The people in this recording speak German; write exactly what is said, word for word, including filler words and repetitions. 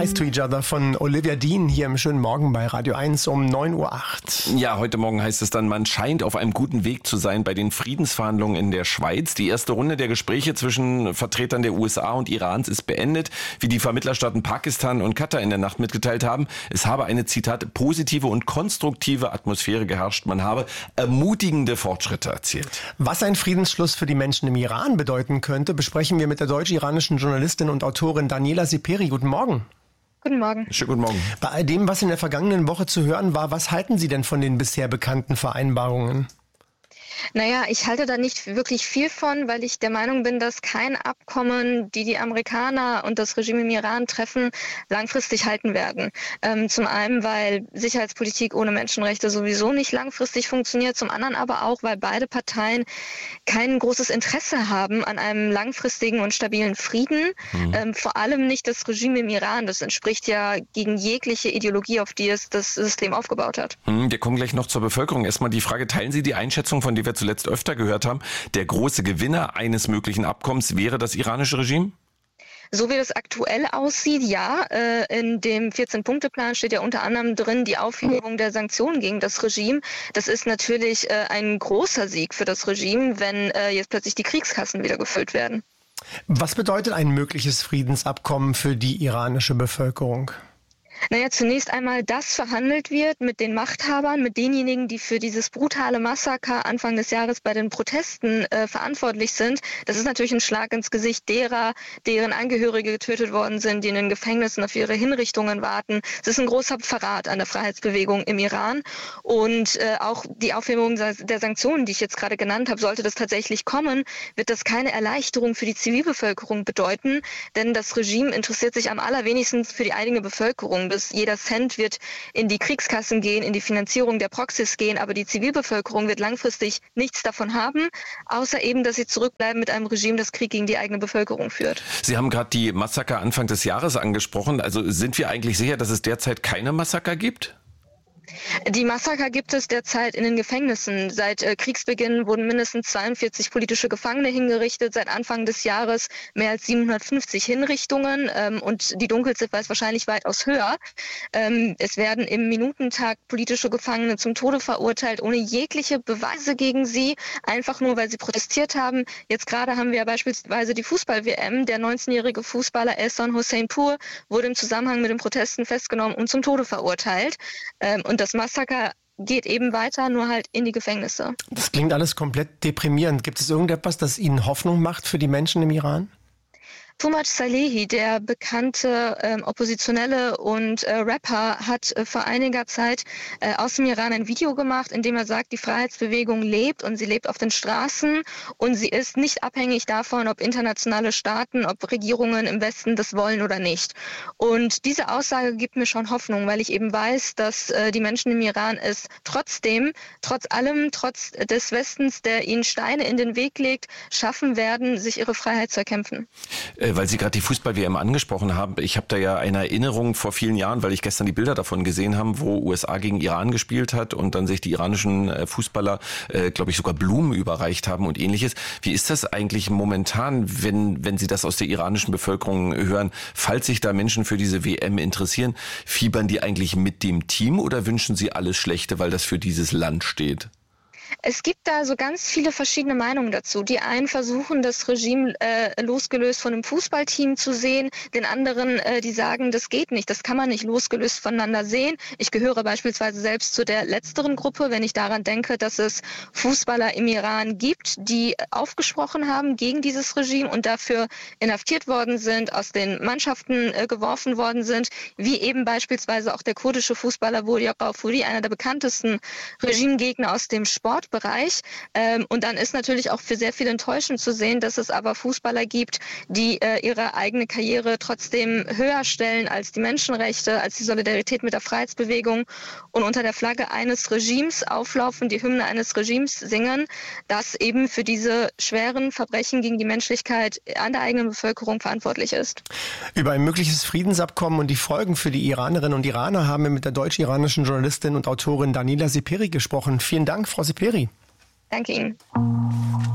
Nice to Each Other von Olivia Dean hier im schönen Morgen bei Radio eins um neun Uhr acht. Ja, heute Morgen heißt es dann, man scheint auf einem guten Weg zu sein bei den Friedensverhandlungen in der Schweiz. Die erste Runde der Gespräche zwischen Vertretern der U S A und Irans ist beendet. Wie die Vermittlerstaaten Pakistan und Katar in der Nacht mitgeteilt haben, es habe eine, Zitat, positive und konstruktive Atmosphäre geherrscht. Man habe ermutigende Fortschritte erzielt. Was ein Friedensschluss für die Menschen im Iran bedeuten könnte, besprechen wir mit der deutsch-iranischen Journalistin und Autorin Daniela Seperi. Guten Morgen. Guten Morgen. Schönen guten Morgen. Bei all dem, was in der vergangenen Woche zu hören war, was halten Sie denn von den bisher bekannten Vereinbarungen? Naja, ich halte da nicht wirklich viel von, weil ich der Meinung bin, dass kein Abkommen, die die Amerikaner und das Regime im Iran treffen, langfristig halten werden. Ähm, zum einen, weil Sicherheitspolitik ohne Menschenrechte sowieso nicht langfristig funktioniert, zum anderen aber auch, weil beide Parteien kein großes Interesse haben an einem langfristigen und stabilen Frieden. Mhm. Ähm, vor allem nicht das Regime im Iran. Das entspricht ja gegen jegliche Ideologie, auf die es das System aufgebaut hat. Mhm, wir kommen gleich noch zur Bevölkerung. Erstmal die Frage, teilen Sie die Einschätzung, von der wir zuletzt öfter gehört haben, der große Gewinner eines möglichen Abkommens wäre das iranische Regime? So wie das aktuell aussieht, ja. In dem vierzehn-Punkte-Plan steht ja unter anderem drin die Aufhebung der Sanktionen gegen das Regime. Das ist natürlich ein großer Sieg für das Regime, wenn jetzt plötzlich die Kriegskassen wieder gefüllt werden. Was bedeutet ein mögliches Friedensabkommen für die iranische Bevölkerung? Naja, zunächst einmal, dass verhandelt wird mit den Machthabern, mit denjenigen, die für dieses brutale Massaker Anfang des Jahres bei den Protesten äh, verantwortlich sind. Das ist natürlich ein Schlag ins Gesicht derer, deren Angehörige getötet worden sind, die in den Gefängnissen auf ihre Hinrichtungen warten. Es ist ein großer Verrat an der Freiheitsbewegung im Iran. Und äh, auch die Aufhebung der Sanktionen, die ich jetzt gerade genannt habe, sollte das tatsächlich kommen, wird das keine Erleichterung für die Zivilbevölkerung bedeuten. Denn das Regime interessiert sich am allerwenigsten für die eigene Bevölkerung. Bis jeder Cent wird in die Kriegskassen gehen, in die Finanzierung der Proxys gehen, aber die Zivilbevölkerung wird langfristig nichts davon haben, außer eben, dass sie zurückbleiben mit einem Regime, das Krieg gegen die eigene Bevölkerung führt. Sie haben gerade die Massaker Anfang des Jahres angesprochen. Also sind wir eigentlich sicher, dass es derzeit keine Massaker gibt? Die Massaker gibt es derzeit in den Gefängnissen. Seit äh, Kriegsbeginn wurden mindestens zweiundvierzig politische Gefangene hingerichtet. Seit Anfang des Jahres mehr als siebenhundertfünfzig Hinrichtungen ähm, und die Dunkelziffer ist wahrscheinlich weitaus höher. Ähm, es werden im Minutentakt politische Gefangene zum Tode verurteilt, ohne jegliche Beweise gegen sie, einfach nur, weil sie protestiert haben. Jetzt gerade haben wir ja beispielsweise die Fußball-W M. Der neunzehnjährige Fußballer Ehsan Hossein-Pur wurde im Zusammenhang mit den Protesten festgenommen und zum Tode verurteilt. Ähm, und das Massaker geht eben weiter, nur halt in die Gefängnisse. Das klingt alles komplett deprimierend. Gibt es irgendetwas, das Ihnen Hoffnung macht für die Menschen im Iran? Toumaj Salehi, der bekannte ähm, Oppositionelle und äh, Rapper, hat äh, vor einiger Zeit äh, aus dem Iran ein Video gemacht, in dem er sagt, die Freiheitsbewegung lebt und sie lebt auf den Straßen und sie ist nicht abhängig davon, ob internationale Staaten, ob Regierungen im Westen das wollen oder nicht. Und diese Aussage gibt mir schon Hoffnung, weil ich eben weiß, dass äh, die Menschen im Iran es trotzdem, trotz allem, trotz des Westens, der ihnen Steine in den Weg legt, schaffen werden, sich ihre Freiheit zu erkämpfen. Weil Sie gerade die Fußball-W M angesprochen haben, ich habe da ja eine Erinnerung vor vielen Jahren, weil ich gestern die Bilder davon gesehen habe, wo U S A gegen Iran gespielt hat und dann sich die iranischen Fußballer, äh, glaube ich, sogar Blumen überreicht haben und ähnliches. Wie ist das eigentlich momentan, wenn wenn Sie das aus der iranischen Bevölkerung hören, falls sich da Menschen für diese W M interessieren, fiebern die eigentlich mit dem Team oder wünschen Sie alles Schlechte, weil das für dieses Land steht? Es gibt da so ganz viele verschiedene Meinungen dazu. Die einen versuchen, das Regime äh, losgelöst von einem Fußballteam zu sehen. Den anderen, äh, die sagen, das geht nicht, das kann man nicht losgelöst voneinander sehen. Ich gehöre beispielsweise selbst zu der letzteren Gruppe, wenn ich daran denke, dass es Fußballer im Iran gibt, die aufgesprochen haben gegen dieses Regime und dafür inhaftiert worden sind, aus den Mannschaften äh, geworfen worden sind, wie eben beispielsweise auch der kurdische Fußballer Volia Ghafouri, einer der bekanntesten Regimegegner aus dem Sport. Bereich. Ähm, und dann ist natürlich auch für sehr viele enttäuschend zu sehen, dass es aber Fußballer gibt, die äh, ihre eigene Karriere trotzdem höher stellen als die Menschenrechte, als die Solidarität mit der Freiheitsbewegung und unter der Flagge eines Regimes auflaufen, die Hymne eines Regimes singen, das eben für diese schweren Verbrechen gegen die Menschlichkeit an der eigenen Bevölkerung verantwortlich ist. Über ein mögliches Friedensabkommen und die Folgen für die Iranerinnen und Iraner haben wir mit der deutsch-iranischen Journalistin und Autorin Daniela Seperi gesprochen. Vielen Dank, Frau Seperi. Danke Ihnen.